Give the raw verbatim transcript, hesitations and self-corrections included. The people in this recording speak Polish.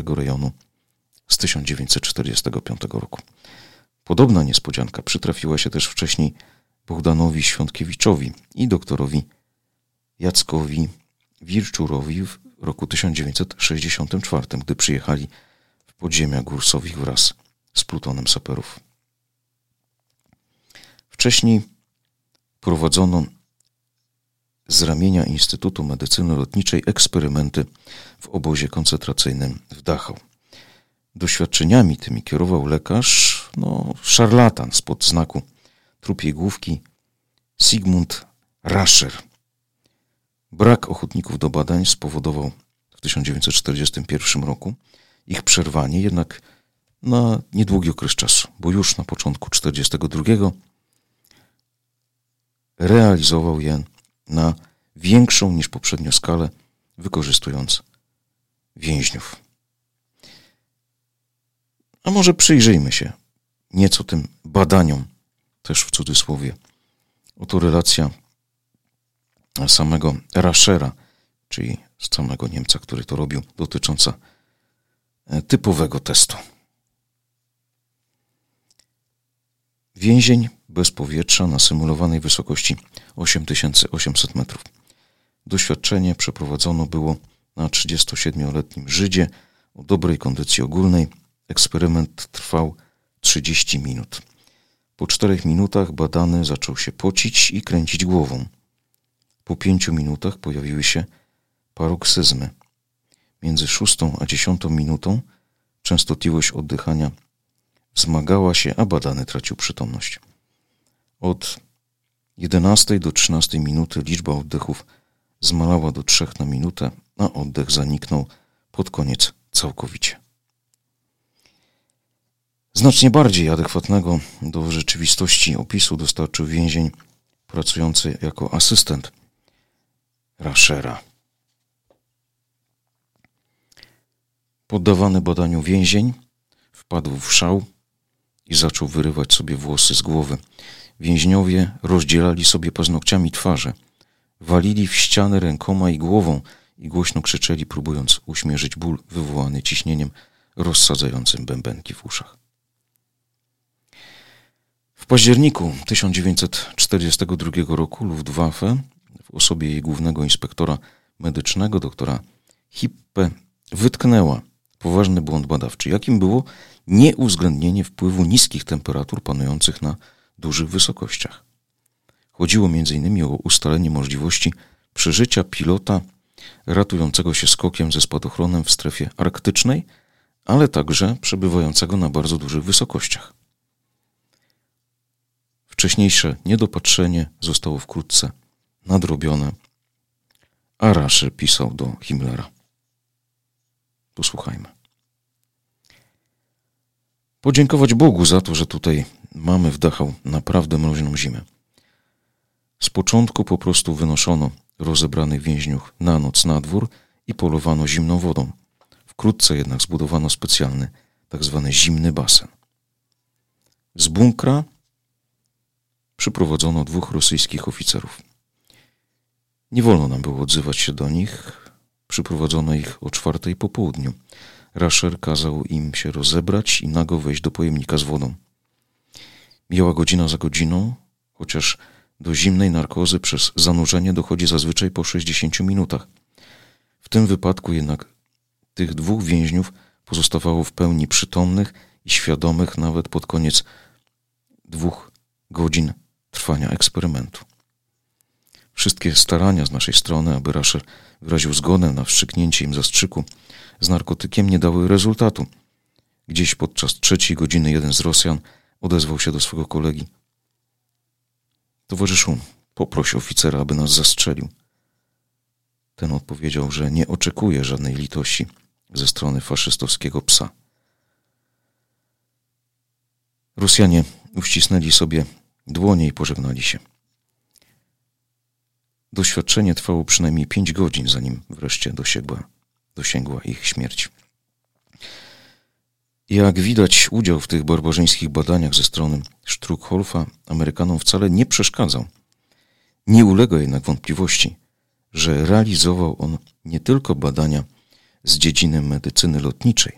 tego rejonu z tysiąc dziewięćset czterdziestego piątego roku. Podobna niespodzianka przytrafiła się też wcześniej Bohdanowi Świątkiewiczowi i doktorowi Jackowi Wirczurowi w roku tysiąc dziewięćset sześćdziesiątym czwartym, gdy przyjechali w podziemia Górsowich wraz z plutonem saperów. Wcześniej prowadzono z ramienia Instytutu Medycyny Lotniczej eksperymenty w obozie koncentracyjnym w Dachau. Doświadczeniami tymi kierował lekarz, no szarlatan spod znaku trupiej główki Sigmund Rascher. Brak ochotników do badań spowodował w tysiąc dziewięćset czterdziestym pierwszym roku ich przerwanie, jednak na niedługi okres czasu, bo już na początku tysiąc dziewięćset czterdziestego drugiego realizował je na większą niż poprzednio skalę, wykorzystując więźniów. A może przyjrzyjmy się nieco tym badaniom, też w cudzysłowie. Oto relacja samego Raschera, czyli samego Niemca, który to robił, dotycząca typowego testu. Więzień bez powietrza na symulowanej wysokości osiem tysięcy osiemset metrów. Doświadczenie przeprowadzono było na trzydziestosiedmioletnim Żydzie o dobrej kondycji ogólnej. Eksperyment trwał trzydzieści minut. Po czterech minutach badany zaczął się pocić i kręcić głową. Po pięciu minutach pojawiły się paroksyzmy. Między szóstą a dziesiątą minutą częstotliwość oddychania wzmagała się, a badany tracił przytomność. Od jedenastej do trzynastej minuty liczba oddechów zmalała do trzech na minutę, a oddech zaniknął pod koniec całkowicie. Znacznie bardziej adekwatnego do rzeczywistości opisu dostarczył więzień pracujący jako asystent Raschera. Poddawany badaniu więzień wpadł w szał i zaczął wyrywać sobie włosy z głowy. Więźniowie rozdzielali sobie paznokciami twarze, walili w ściany rękoma i głową i głośno krzyczeli, próbując uśmierzyć ból wywołany ciśnieniem rozsadzającym bębenki w uszach. W październiku tysiąc dziewięćset czterdziestego drugiego roku Luftwaffe w osobie jej głównego inspektora medycznego, doktora Hippe, wytknęła poważny błąd badawczy, jakim było nieuwzględnienie wpływu niskich temperatur panujących na dużych wysokościach. Chodziło między innymi o ustalenie możliwości przeżycia pilota ratującego się skokiem ze spadochronem w strefie arktycznej, ale także przebywającego na bardzo dużych wysokościach. Wcześniejsze niedopatrzenie zostało wkrótce nadrobione, a Rascher pisał do Himmlera. Posłuchajmy. Podziękować Bogu za to, że tutaj mamy w Dachau naprawdę mroźną zimę. Z początku po prostu wynoszono rozebranych więźniów na noc na dwór i polowano zimną wodą. Wkrótce jednak zbudowano specjalny, tak zwany zimny basen. Z bunkra przyprowadzono dwóch rosyjskich oficerów. Nie wolno nam było odzywać się do nich. Przyprowadzono ich o czwartej po południu. Rascher kazał im się rozebrać i nago wejść do pojemnika z wodą. Mijała godzina za godziną, chociaż do zimnej narkozy przez zanurzenie dochodzi zazwyczaj po sześćdziesięciu minutach. W tym wypadku jednak tych dwóch więźniów pozostawało w pełni przytomnych i świadomych nawet pod koniec dwóch godzin trwania eksperymentu. Wszystkie starania z naszej strony, aby Rascher wyraził zgodę na wstrzyknięcie im zastrzyku z narkotykiem, nie dały rezultatu. Gdzieś podczas trzeciej godziny jeden z Rosjan odezwał się do swego kolegi. Towarzyszu, poproś oficera, aby nas zastrzelił. Ten odpowiedział, że nie oczekuje żadnej litości ze strony faszystowskiego psa. Rosjanie uścisnęli sobie dłonie i pożegnali się. Doświadczenie trwało przynajmniej pięć godzin, zanim wreszcie dosięgła, dosięgła ich śmierć. Jak widać, udział w tych barbarzyńskich badaniach ze strony Struckholfa Amerykanom wcale nie przeszkadzał. Nie ulega jednak wątpliwości, że realizował on nie tylko badania z dziedziny medycyny lotniczej,